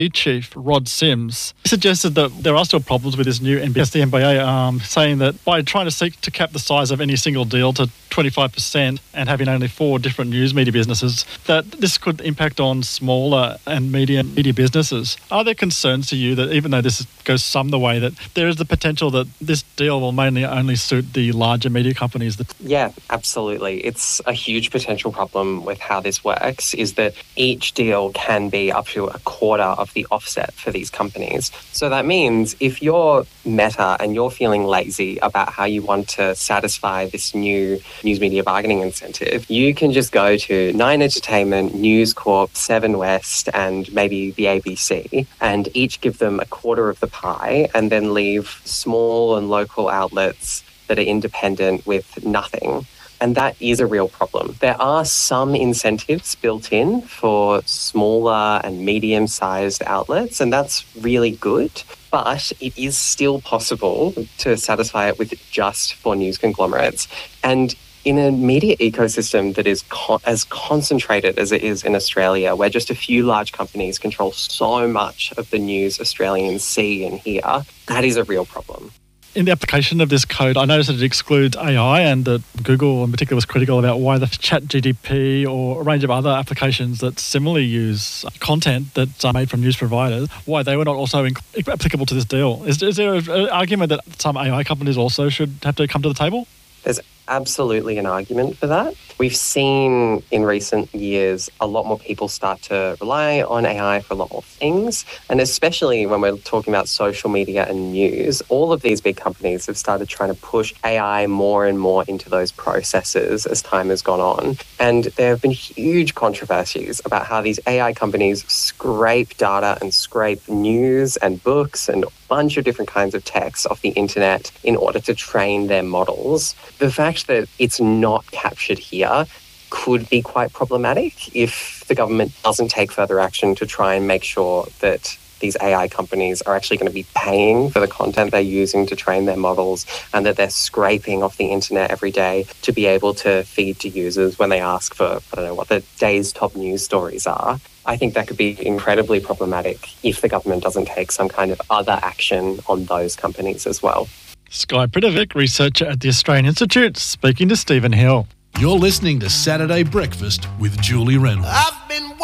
chief, Rod Sims, suggested that there are still problems with this new NBS, the NBA, saying that by trying to seek to cap the size of any single deal to 25% and having only 4 different news media businesses, that this could impact on smaller and medium media businesses. Are there concerns to you that even though this goes some the way, that there is the potential that this deal will mainly only suit the larger media companies? Yeah, absolutely. It's a huge potential problem with how this works, is that each deal can be up to a quarter of the offset for these companies. So that means if you're Meta and you're feeling lazy about how you want to satisfy this new news media bargaining incentive, you can just go to Nine Entertainment, News Corp, Seven West, and maybe the ABC, and each give them a quarter of the pie and then leave small and local outlets that are independent with nothing. And that is a real problem. There are some incentives built in for smaller and medium-sized outlets, and that's really good. But it is still possible to satisfy it with just 4 news conglomerates. And in a media ecosystem that is as concentrated as it is in Australia, where just a few large companies control so much of the news Australians see and hear, that is a real problem. In the application of this code, I noticed that it excludes AI, and that Google in particular was critical about why the ChatGPT or a range of other applications that similarly use content that's made from news providers, why they were not also applicable to this deal. Is there an argument that some AI companies also should have to come to the table? There's absolutely an argument for that. We've seen in recent years a lot more people start to rely on AI for a lot more things. And especially when we're talking about social media and news, all of these big companies have started trying to push AI more and more into those processes as time has gone on. And there have been huge controversies about how these AI companies scrape data and scrape news and books and bunch of different kinds of text off the internet in order to train their models. The fact that it's not captured here could be quite problematic if the government doesn't take further action to try and make sure that these AI companies are actually going to be paying for the content they're using to train their models, and that they're scraping off the internet every day to be able to feed to users when they ask for, I don't know, what the day's top news stories are. I think that could be incredibly problematic if the government doesn't take some kind of other action on those companies as well. Sky Pritovic, researcher at the Australian Institute, speaking to Stephen Hill. You're listening to Saturday Breakfast with Julie Reynolds.